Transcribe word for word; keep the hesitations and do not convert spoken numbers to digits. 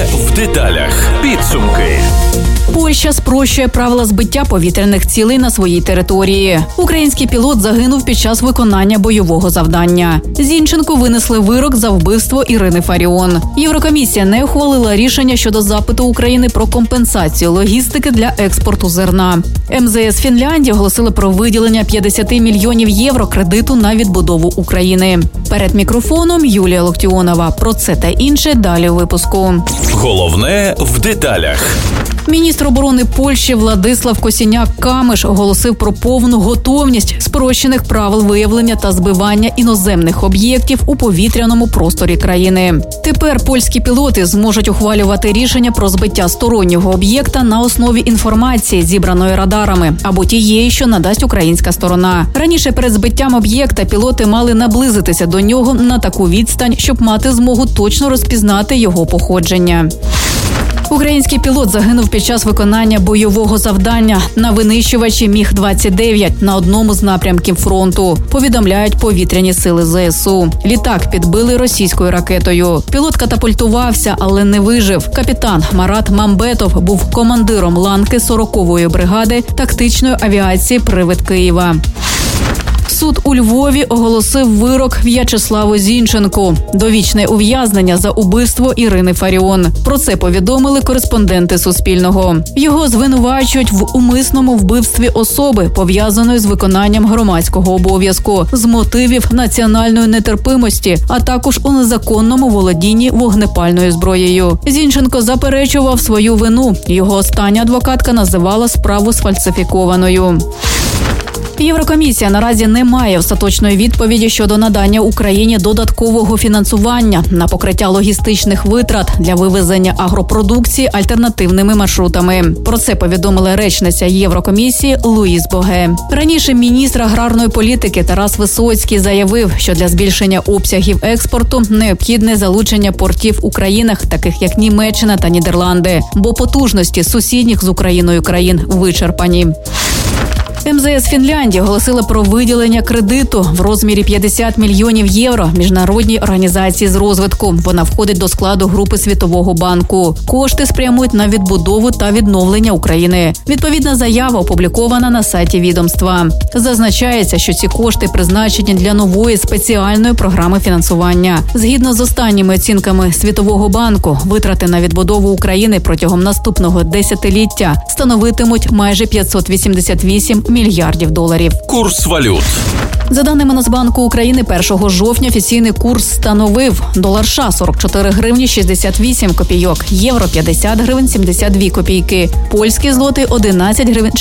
в деталях. Підсумки. Польща спрощує правила збиття повітряних цілей на своїй території. Український пілот загинув під час виконання бойового завдання. Зінченку винесли вирок за вбивство Ірини Фаріон. Єврокомісія не ухвалила рішення щодо запиту України про компенсацію логістики для експорту зерна. ем зе ес Фінляндії оголосили про виділення п'ятдесят мільйонів євро кредиту на відбудову України. Перед мікрофоном Юлія Локтіонова. Про це та інше далі у випуску. Головне в деталях. Міністр оборони Польщі Владислав Косіняк-Камиш оголосив про повну готовність спрощених правил виявлення та збивання іноземних об'єктів у повітряному просторі країни. Тепер польські пілоти зможуть ухвалювати рішення про збиття стороннього об'єкта на основі інформації, зібраної радарами, або тієї, що надасть українська сторона. Раніше перед збиттям об'єкта пілоти мали наблизитися до нього на таку відстань, щоб мати змогу точно розпізнати його походження. Український пілот загинув під час виконання бойового завдання на винищувачі міг двадцять дев'ять на одному з напрямків фронту, повідомляють повітряні сили зе ес у. Літак підбили російською ракетою. Пілот катапультувався, але не вижив. Капітан Марат Мамбетов був командиром ланки сорокової бригади тактичної авіації «Привид Києва». Суд у Львові оголосив вирок В'ячеславу Зінченку – довічне ув'язнення за убивство Ірини Фаріон. Про це повідомили кореспонденти Суспільного. Його звинувачують в умисному вбивстві особи, пов'язаної з виконанням громадського обов'язку, з мотивів національної нетерпимості, а також у незаконному володінні вогнепальною зброєю. Зінченко заперечував свою вину. Його остання адвокатка називала справу сфальсифікованою. Єврокомісія наразі не має остаточної відповіді щодо надання Україні додаткового фінансування на покриття логістичних витрат для вивезення агропродукції альтернативними маршрутами. Про це повідомила речниця Єврокомісії Луїз Боге. Раніше міністр аграрної політики Тарас Висоцький заявив, що для збільшення обсягів експорту необхідне залучення портів у країнах, таких як Німеччина та Нідерланди, бо потужності сусідніх з Україною країн вичерпані. ем зе ес Фінляндії оголосила про виділення кредиту в розмірі п'ятдесят мільйонів євро міжнародній організації з розвитку. Вона входить до складу групи Світового банку. Кошти спрямують на відбудову та відновлення України. Відповідна заява опублікована на сайті відомства. Зазначається, що ці кошти призначені для нової спеціальної програми фінансування. Згідно з останніми оцінками Світового банку, витрати на відбудову України протягом наступного десятиліття становитимуть майже п'ятсот вісімдесят вісім мільярдів доларів. Курс валют. За даними Нацбанку України, першого жовтня офіційний курс становив долар США сорок чотири гривні шістдесят вісім копійок, євро п'ятдесят гривень сімдесят дві копійки, польський злотий одинадцять гривень